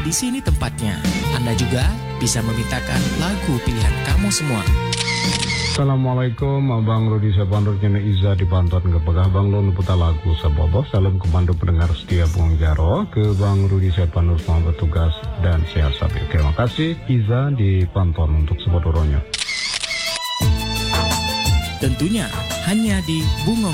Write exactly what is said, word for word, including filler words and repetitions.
Di sini tempatnya. Anda juga bisa memintakan lagu pilihan kamu semua. Assalamualaikum, Abang Rudi Sabandur Jana Iza di Bantuan ke Pegah Bang Lon putar lagu Sabobo. Salam komando pendengar setia Bung Jaro ke Bang Rudi Sabandur semua bertugas dan sehat sabi. Terima kasih Iza di Bantuan untuk sebodoronya. Tentunya hanya di Bunga